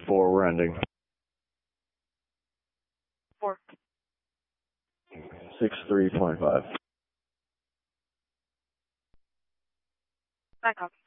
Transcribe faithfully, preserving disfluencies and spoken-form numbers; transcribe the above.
four, we're ending. Four. six three point five. Back up.